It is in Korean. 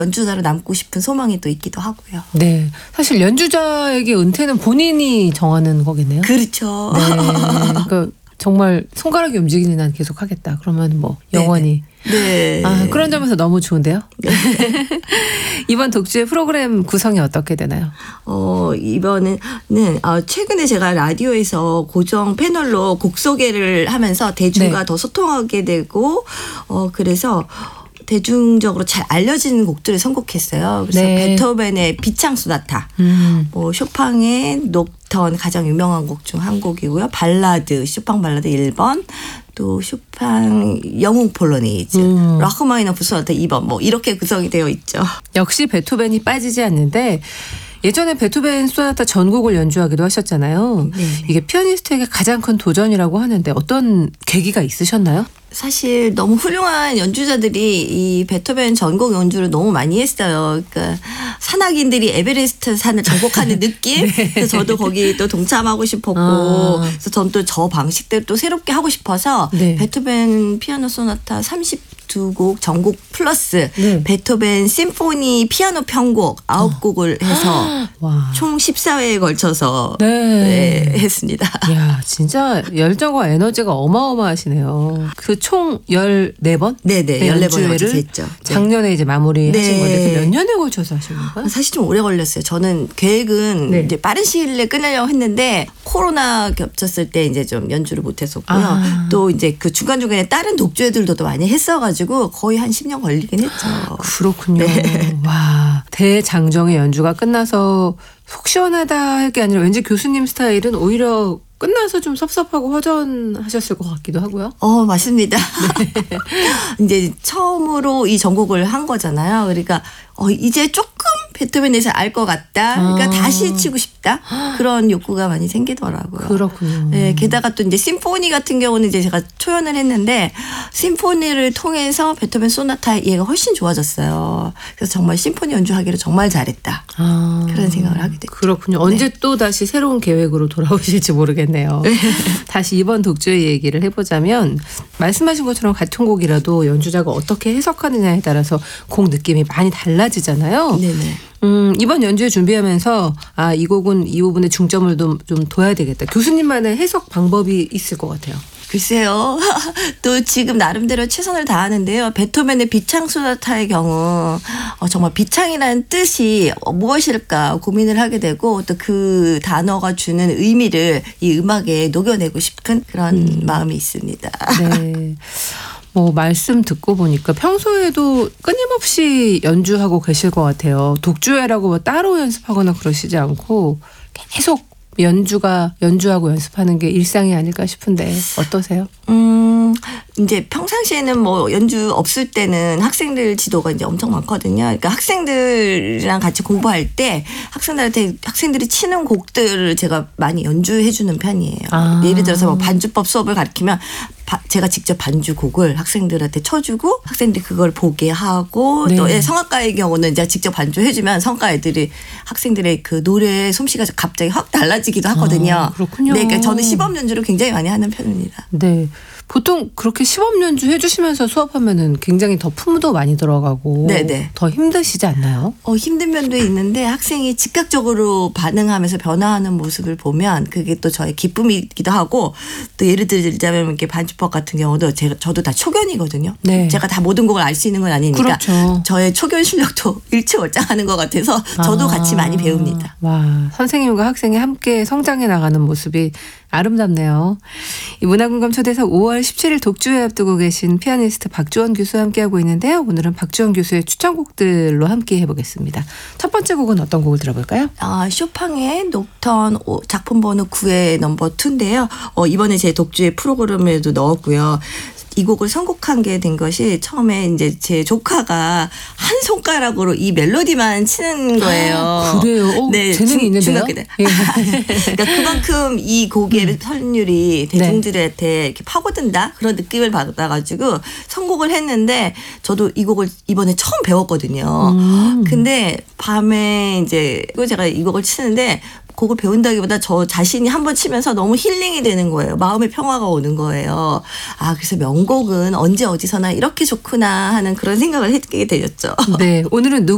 연주자로 남고 싶은 소망이 또 있기도 하고요. 네. 사실 연주자에게 은퇴는 본인이 정하는 거겠네요. 그렇죠. 네. 그러니까 정말 손가락이 움직이는 한 계속 하겠다. 그러면 뭐 영원히. 네. 아, 그런 점에서 너무 좋은데요. 이번 독주의 프로그램 구성이 어떻게 되나요? 이번에는 최근에 제가 라디오에서 고정 패널로 곡 소개를 하면서 대중과 네. 더 소통하게 되고 그래서 대중적으로 잘 알려진 곡들을 선곡했어요. 그래서 네. 베토벤의 비창 소나타, 뭐 쇼팡의 녹턴 가장 유명한 곡 중 한 곡이고요. 발라드, 쇼팡 발라드 1번, 또 쇼팡 영웅 폴로네이즈, 라흐마니노프 소나타 2번 뭐 이렇게 구성이 되어 있죠. 역시 베토벤이 빠지지 않는데 예전에 베토벤 소나타 전곡을 연주하기도 하셨잖아요. 네. 이게 피아니스트에게 가장 큰 도전이라고 하는데 어떤 계기가 있으셨나요? 사실 너무 훌륭한 연주자들이 이 베토벤 전곡 연주를 너무 많이 했어요. 그러니까 산악인들이 에베레스트 산을 정복하는 느낌? 네. 그래서 저도 거기 또 동참하고 싶었고 그래서 전 또 저 방식대로 또 새롭게 하고 싶어서 네. 베토벤 피아노 소나타 32곡 전곡 플러스 네. 베토벤 심포니 피아노 편곡 9곡을 해서 와. 총 14회에 걸쳐서 네. 했습니다. 이야, 진짜 열정과 에너지가 어마어마하시네요. 그 총 14번? 네네, 14번에 걸쳐서 했죠. 네. 작년에 이제 마무리하신 네. 건데 몇 년에 걸쳐서 하신 건가요? 사실 좀 오래 걸렸어요. 저는 계획은 네. 이제 빠른 시일 내에 끝내려고 했는데 코로나 겹쳤을 때 이제 좀 연주를 못 했었고요. 또 이제 그 중간중간에 다른 독주회들도 또 많이 했어가지고 거의 한 10년 걸리긴 했죠. 그렇군요. 네. 와, 대장정의 연주가 끝나서 속 시원하다 할 게 아니라 왠지 교수님 스타일은 오히려 끝나서 좀 섭섭하고 허전하셨을 것 같기도 하고요. 맞습니다. 이제 처음으로 이 전곡을 한 거잖아요. 그러니까 이제 조금 베토벤에 대해서 알 것 같다. 그러니까 다시 치고 싶다. 그런 욕구가 많이 생기더라고요. 그렇군요. 네, 게다가 또 이제 심포니 같은 경우는 이제 제가 초연을 했는데 심포니를 통해서 베토벤 소나타 이해가 훨씬 좋아졌어요. 그래서 정말 심포니 연주하기를 정말 잘했다. 그런 생각을 하게 됐죠. 그렇군요. 언제 또 다시 새로운 계획으로 돌아오실지 모르겠네요. 다시 이번 독주의 얘기를 해보자면 말씀하신 것처럼 같은 곡이라도 연주자가 어떻게 해석하느냐에 따라서 곡 느낌이 많이 달라지잖아요. 네네. 이번 연주에 준비하면서 이 곡은 이 부분에 중점을 좀 둬야 되겠다. 교수님만의 해석 방법이 있을 것 같아요. 글쎄요. 또 지금 나름대로 최선을 다하는데요. 베토벤의 비창 소나타의 경우 정말 비창이라는 뜻이 무엇일까 고민을 하게 되고 또 그 단어가 주는 의미를 이 음악에 녹여내고 싶은 그런 마음이 있습니다. 네. 뭐 말씀 듣고 보니까 평소에도 끊임없이 연주하고 계실 것 같아요. 독주회라고 뭐 따로 연습하거나 그러시지 않고 계속 연주하고 연습하는 게 일상이 아닐까 싶은데 어떠세요? 이제 평상시에는 뭐 연주 없을 때는 학생들 지도가 이제 엄청 많거든요. 그러니까 학생들이랑 같이 공부할 때 학생들이 치는 곡들을 제가 많이 연주해 주는 편이에요. 예를 들어서 뭐 반주법 수업을 가르치면 제가 직접 반주곡을 학생들한테 쳐주고 학생들이 그걸 보게 하고 네. 또 성악가의 경우는 제가 직접 반주해주면 성악가 애들이 학생들의 그 노래 솜씨가 갑자기 확 달라지기도 하거든요. 그렇군요. 네, 그러니까 저는 시범 연주를 굉장히 많이 하는 편입니다. 네. 보통 그렇게 시범 연주 해주시면서 수업하면은 굉장히 더 품도 많이 들어가고 네네. 더 힘드시지 않나요? 힘든 면도 있는데 학생이 즉각적으로 반응하면서 변화하는 모습을 보면 그게 또 저의 기쁨이기도 하고 또 예를 들자면 이렇게 반주법 같은 경우도 저도 다 초견이거든요. 네. 제가 다 모든 곡을 알 수 있는 건 아니니까 그렇죠. 저의 초견 실력도 일취월장하는 것 같아서 저도 같이 많이 배웁니다. 와, 선생님과 학생이 함께 성장해 나가는 모습이 아름답네요. 이 문화공감 초대석 5월 17일 독주회 앞두고 계신 피아니스트 박주원 교수와 함께하고 있는데요. 오늘은 박주원 교수의 추천곡들로 함께 해보겠습니다. 첫 번째 곡은 어떤 곡을 들어볼까요? 쇼팡의 녹턴 작품 번호 9의 넘버 2인데요. 이번에 제 독주회 프로그램에도 넣었고요. 이 곡을 선곡한 게 된 것이 처음에 이제 제 조카가 한 손가락으로 이 멜로디만 치는 거예요. 그래요? 네, 재능이 있는데요? 중학교 때. 그러니까 그만큼 이 곡의 선율이 대중들한테 이렇게 파고든다 그런 느낌을 받아가지고 선곡을 했는데 저도 이 곡을 이번에 처음 배웠거든요. 근데 밤에 이제 제가 이 곡을 치는데 곡을 배운다기보다 저 자신이 한번 치면서 너무 힐링이 되는 거예요. 마음의 평화가 오는 거예요. 그래서 명곡은 언제 어디서나 이렇게 좋구나 하는 그런 생각을 하게 되었죠. 네, 오늘은